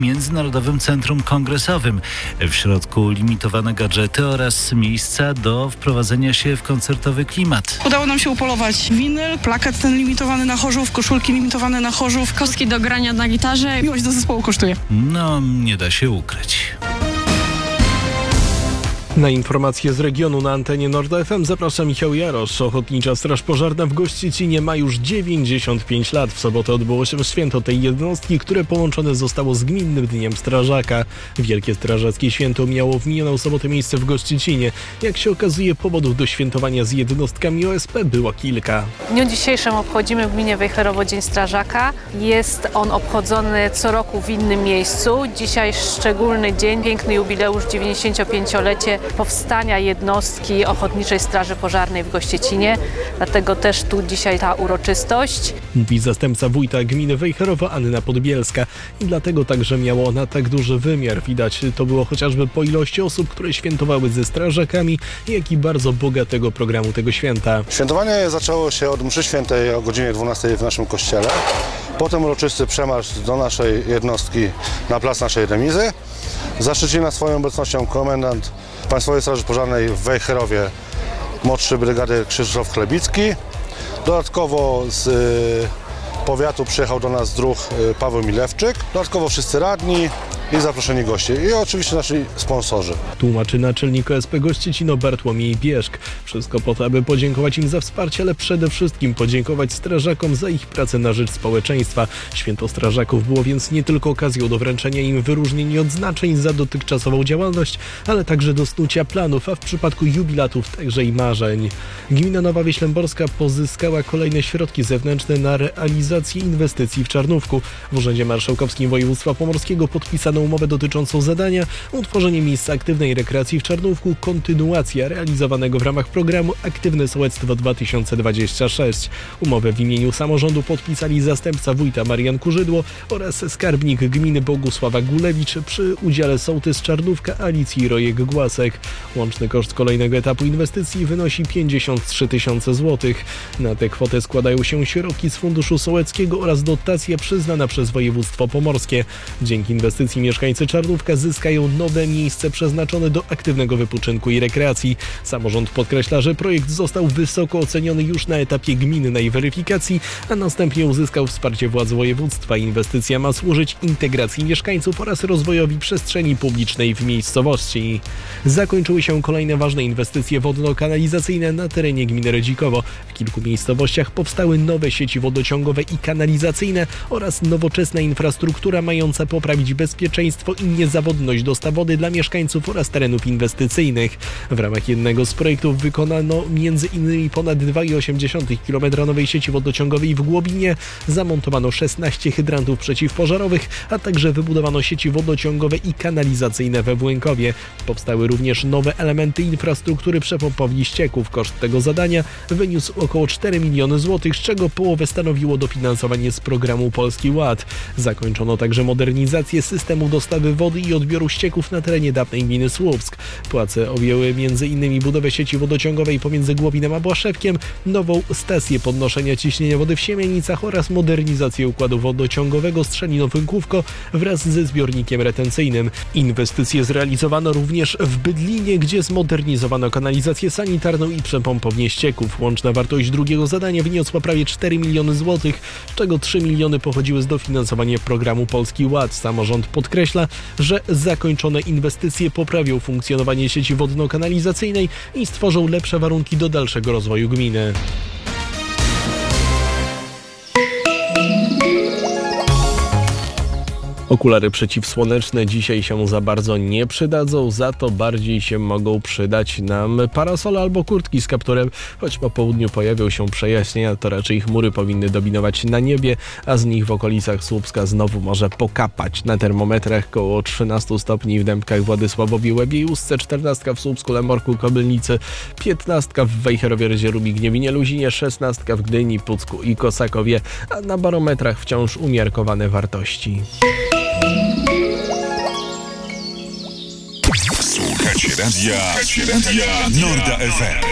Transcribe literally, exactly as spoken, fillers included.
Międzynarodowym Centrum Kongresowym. W środku limitowane gadżety oraz miejsca do wprowadzenia się w koncertowy klimat. Udało nam się upolować winyl, plakat ten limitowany na Chorzów, koszulki limitowane na Chorzów, kostki do grania na gitarze. Miłość do zespołu kosztuje. No, nie da się ukryć. Na informacje z regionu na antenie Nord F M zaprasza Michał Jarosz. Ochotnicza Straż Pożarna w Gościecinie ma już dziewięćdziesiąt pięć lat. W sobotę odbyło się święto tej jednostki, które połączone zostało z Gminnym Dniem Strażaka. Wielkie Strażackie Święto miało w minioną sobotę miejsce w Gościecinie. Jak się okazuje, powodów do świętowania z jednostkami O S P było kilka. W dniu dzisiejszym obchodzimy w gminie Wejherowo Dzień Strażaka. Jest on obchodzony co roku w innym miejscu. Dzisiaj szczególny dzień, piękny jubileusz, dziewięćdziesięciopięciolecie powstania jednostki Ochotniczej Straży Pożarnej w Gościecinie. Dlatego też tu dzisiaj ta uroczystość. Mówi zastępca wójta gminy Wejherowo Anna Podbielska. I dlatego także miało ona tak duży wymiar. Widać to było chociażby po ilości osób, które świętowały ze strażakami, jak i bardzo bogatego programu tego święta. Świętowanie zaczęło się od mszy świętej o godzinie dwunastej w naszym kościele. Potem uroczysty przemarsz do naszej jednostki na plac naszej remizy. Zaszczycili nas swoją obecnością komendant Państwowej Straży Pożarnej w Wejherowie, młodszy brygady Krzysztof Chlebicki. Dodatkowo z y, powiatu przyjechał do nas druh y, Paweł Milewczyk. Dodatkowo wszyscy radni i zaproszeni goście. I oczywiście nasi sponsorzy. Tłumaczy naczelnik O S P Gościecino Bartłomiej Bieszk. Wszystko po to, aby podziękować im za wsparcie, ale przede wszystkim podziękować strażakom za ich pracę na rzecz społeczeństwa. Święto Strażaków było więc nie tylko okazją do wręczenia im wyróżnień i odznaczeń za dotychczasową działalność, ale także do snucia planów, a w przypadku jubilatów także i marzeń. Gmina Nowa Wieś Lęborska pozyskała kolejne środki zewnętrzne na realizację inwestycji w Czarnówku. W Urzędzie Marszałkowskim Województwa Pomorskiego podpisano umowę dotyczącą zadania utworzenie miejsca aktywnej rekreacji w Czarnówku, kontynuacja realizowanego w ramach programu Aktywne Sołectwo dwa tysiące dwadzieścia sześć. Umowę w imieniu samorządu podpisali zastępca wójta Marian Kurzydło oraz skarbnik gminy Bogusława Gulewicz przy udziale sołtys Czarnówka Alicji Rojek-Głasek. Łączny koszt kolejnego etapu inwestycji wynosi pięćdziesiąt trzy tysiące złotych. Na tę kwotę składają się środki z Funduszu Sołeckiego oraz dotacja przyznana przez województwo pomorskie. Dzięki inwestycji mieszkańcy Czarnówka zyskają nowe miejsce przeznaczone do aktywnego wypoczynku i rekreacji. Samorząd podkreśla, że projekt został wysoko oceniony już na etapie gminnej weryfikacji, a następnie uzyskał wsparcie władz województwa. Inwestycja ma służyć integracji mieszkańców oraz rozwojowi przestrzeni publicznej w miejscowości. Zakończyły się kolejne ważne inwestycje wodno-kanalizacyjne na terenie gminy Redzikowo. W kilku miejscowościach powstały nowe sieci wodociągowe i kanalizacyjne oraz nowoczesna infrastruktura mająca poprawić bezpieczeństwo i niezawodność dostaw wody dla mieszkańców oraz terenów inwestycyjnych. W ramach jednego z projektów wykonano między innymi ponad dwa i osiem dziesiątych kilometra nowej sieci wodociągowej w Głobinie, zamontowano szesnaście hydrantów przeciwpożarowych, a także wybudowano sieci wodociągowe i kanalizacyjne we Włękowie. Powstały również nowe elementy infrastruktury przepompowni ścieków. Koszt tego zadania wyniósł około cztery miliony złotych, z czego połowę stanowiło dofinansowanie z programu Polski Ład. Zakończono także modernizację systemu dostawy wody i odbioru ścieków na terenie dawnej gminy Słupsk. Płace objęły m.in. budowę sieci wodociągowej pomiędzy Głowinem a Błaszewkiem, nową stację podnoszenia ciśnienia wody w Siemianicach oraz modernizację układu wodociągowego Strzelino-Wynkówko wraz ze zbiornikiem retencyjnym. Inwestycje zrealizowano również w Bydlinie, gdzie zmodernizowano kanalizację sanitarną i przepompownię ścieków. Łączna wartość drugiego zadania wyniosła prawie cztery miliony złotych, z czego trzy miliony pochodziły z dofinansowania programu Polski Ład. Samorząd podkreśla, że zakończone inwestycje poprawią funkcjonowanie sieci wodno-kanalizacyjnej i stworzą lepsze warunki do dalszego rozwoju gminy. Okulary przeciwsłoneczne dzisiaj się za bardzo nie przydadzą, za to bardziej się mogą przydać nam parasole albo kurtki z kapturem. Choć po południu pojawią się przejaśnienia, to raczej chmury powinny dominować na niebie, a z nich w okolicach Słupska znowu może pokapać. Na termometrach koło trzynaście stopni w Dębkach, Władysławowie, Łebie i Ustce, czternaście w Słupsku, Lemorku, Kobylnicy, piętnaście w Wejherowie, Rydzierubie, Gniewinie, Luzinie, szesnaście w Gdyni, Pucku i Kosakowie, a na barometrach wciąż umiarkowane wartości. Słuchacie radia, Słuchacie radia Norda F M.